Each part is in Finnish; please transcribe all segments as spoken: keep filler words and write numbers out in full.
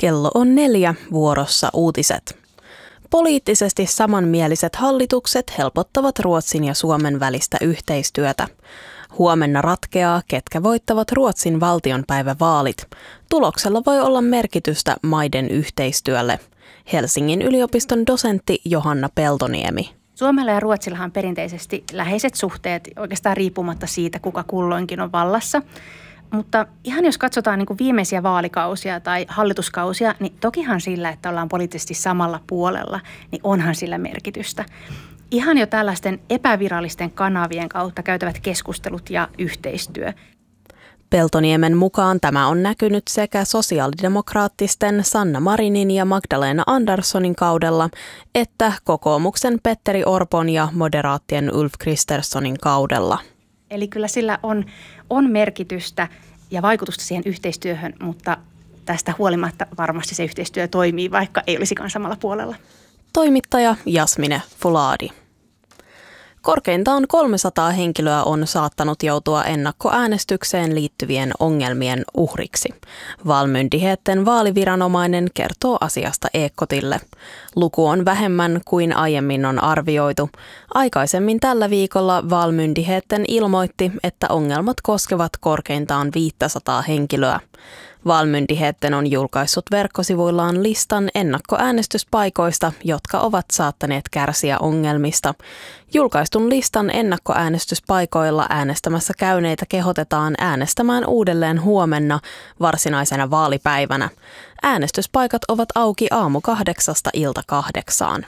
Kello on neljä, vuorossa uutiset. Poliittisesti samanmieliset hallitukset helpottavat Ruotsin ja Suomen välistä yhteistyötä. Huomenna ratkeaa, ketkä voittavat Ruotsin valtionpäivävaalit. Tuloksella voi olla merkitystä maiden yhteistyölle. Helsingin yliopiston dosentti Johanna Peltoniemi. Suomella ja Ruotsillahan on perinteisesti läheiset suhteet, oikeastaan riippumatta siitä, kuka kulloinkin on vallassa. Mutta ihan jos katsotaan niin kuin viimeisiä vaalikausia tai hallituskausia, niin tokihan sillä, että ollaan poliittisesti samalla puolella, niin onhan sillä merkitystä. Ihan jo tällaisten epävirallisten kanavien kautta käytävät keskustelut ja yhteistyö. Peltoniemen mukaan tämä on näkynyt sekä sosiaalidemokraattisten Sanna Marinin ja Magdalena Anderssonin kaudella, että kokoomuksen Petteri Orpon ja moderaattien Ulf Kristerssonin kaudella. Eli kyllä sillä on, on merkitystä ja vaikutusta siihen yhteistyöhön, mutta tästä huolimatta varmasti se yhteistyö toimii, vaikka ei olisikaan samalla puolella. Toimittaja Jasmine Fuladi. Korkeintaan kolmesataa henkilöä on saattanut joutua ennakkoäänestykseen liittyvien ongelmien uhriksi. Valmyndigheten vaaliviranomainen kertoo asiasta Ekotille. Luku on vähemmän kuin aiemmin on arvioitu. Aikaisemmin tällä viikolla Valmyndigheten ilmoitti, että ongelmat koskevat korkeintaan viisisataa henkilöä. Valmyndigheten on julkaissut verkkosivuillaan listan ennakkoäänestyspaikoista, jotka ovat saattaneet kärsiä ongelmista. Julkaistun listan ennakkoäänestyspaikoilla äänestämässä käyneitä kehotetaan äänestämään uudelleen huomenna varsinaisena vaalipäivänä. Äänestyspaikat ovat auki aamu kahdeksasta ilta kahdeksaan.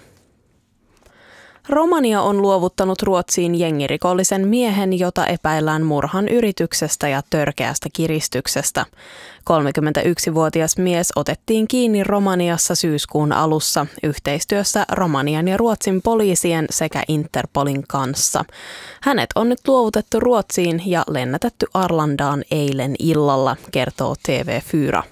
Romania on luovuttanut Ruotsiin jengirikollisen miehen, jota epäillään murhan yrityksestä ja törkeästä kiristyksestä. kolmekymmentäyksivuotias mies otettiin kiinni Romaniassa syyskuun alussa yhteistyössä Romanian ja Ruotsin poliisien sekä Interpolin kanssa. Hänet on nyt luovutettu Ruotsiin ja lennätetty Arlandaan eilen illalla, kertoo T V fyra.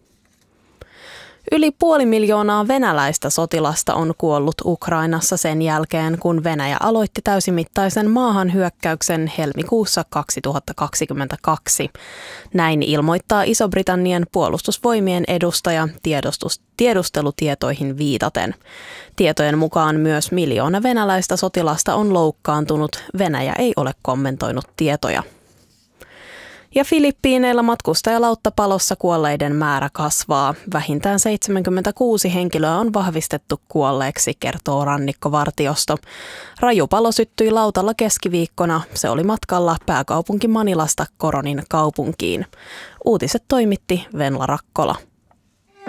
Yli puoli miljoonaa venäläistä sotilasta on kuollut Ukrainassa sen jälkeen, kun Venäjä aloitti täysimittaisen maahanhyökkäyksen helmikuussa kaksituhattakaksikymmentäkaksi. Näin ilmoittaa Iso-Britannian puolustusvoimien edustaja tiedostus, tiedustelutietoihin viitaten. Tietojen mukaan myös miljoona venäläistä sotilasta on loukkaantunut. Venäjä ei ole kommentoinut tietoja. Ja Filippiineillä matkustajalauttapalossa kuolleiden määrä kasvaa. Vähintään seitsemänkymmentäkuusi henkilöä on vahvistettu kuolleeksi, kertoo rannikkovartiosto. Raju palo syttyi lautalla keskiviikkona. Se oli matkalla pääkaupunki Manilasta Koronin kaupunkiin. Uutiset toimitti Venla Rakkola.